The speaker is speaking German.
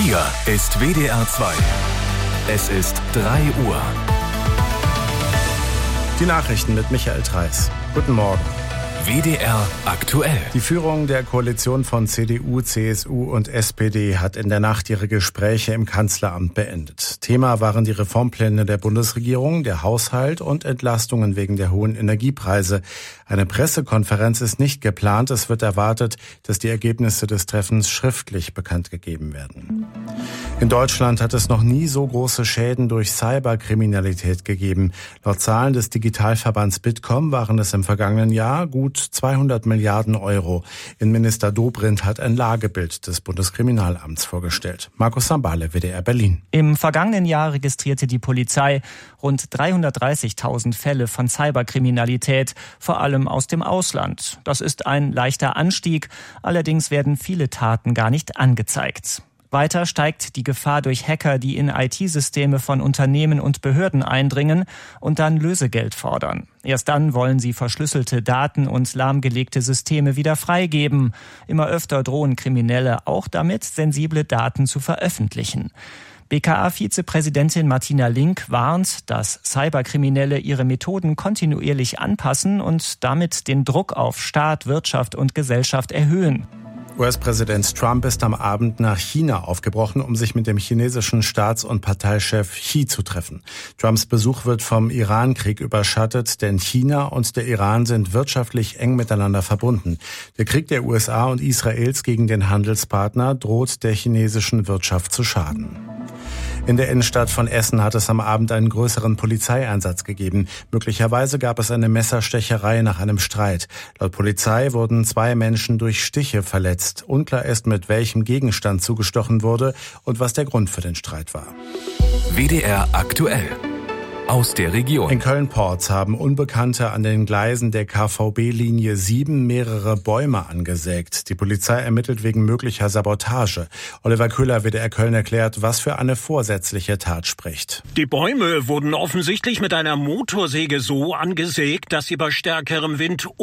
Hier ist WDR 2. Es ist 3 Uhr. Die Nachrichten mit Michael Threiss. Guten Morgen. WDR aktuell. Die Führung der Koalition von CDU, CSU und SPD hat in der Nacht ihre Gespräche im Kanzleramt beendet. Thema waren die Reformpläne der Bundesregierung, der Haushalt und Entlastungen wegen der hohen Energiepreise. Eine Pressekonferenz ist nicht geplant. Es wird erwartet, dass die Ergebnisse des Treffens schriftlich bekannt gegeben werden. In Deutschland hat es noch nie so große Schäden durch Cyberkriminalität gegeben. Laut Zahlen des Digitalverbands Bitkom waren es im vergangenen Jahr gut 200 Milliarden Euro. Innenminister Dobrindt hat ein Lagebild des Bundeskriminalamts vorgestellt. Markus Sambale, WDR Berlin. Im vergangenen Jahr registrierte die Polizei rund 330.000 Fälle von Cyberkriminalität, vor allem aus dem Ausland. Das ist ein leichter Anstieg, allerdings werden viele Taten gar nicht angezeigt. Weiter steigt die Gefahr durch Hacker, die in IT-Systeme von Unternehmen und Behörden eindringen und dann Lösegeld fordern. Erst dann wollen sie verschlüsselte Daten und lahmgelegte Systeme wieder freigeben. Immer öfter drohen Kriminelle auch damit, sensible Daten zu veröffentlichen. BKA-Vizepräsidentin Martina Link warnt, dass Cyberkriminelle ihre Methoden kontinuierlich anpassen und damit den Druck auf Staat, Wirtschaft und Gesellschaft erhöhen. US-Präsident Trump ist am Abend nach China aufgebrochen, um sich mit dem chinesischen Staats- und Parteichef Xi zu treffen. Trumps Besuch wird vom Iran-Krieg überschattet, denn China und der Iran sind wirtschaftlich eng miteinander verbunden. Der Krieg der USA und Israels gegen den Handelspartner droht der chinesischen Wirtschaft zu schaden. In der Innenstadt von Essen hat es am Abend einen größeren Polizeieinsatz gegeben. Möglicherweise gab es eine Messerstecherei nach einem Streit. Laut Polizei wurden 2 Menschen durch Stiche verletzt. Unklar ist, mit welchem Gegenstand zugestochen wurde und was der Grund für den Streit war. WDR aktuell. Aus der Region. In Köln-Porz haben Unbekannte an den Gleisen der KVB-Linie 7 mehrere Bäume angesägt. Die Polizei ermittelt wegen möglicher Sabotage. Oliver Köhler, WDR Köln, erklärt, was für eine vorsätzliche Tat spricht. Die Bäume wurden offensichtlich mit einer Motorsäge so angesägt, dass sie bei stärkerem Wind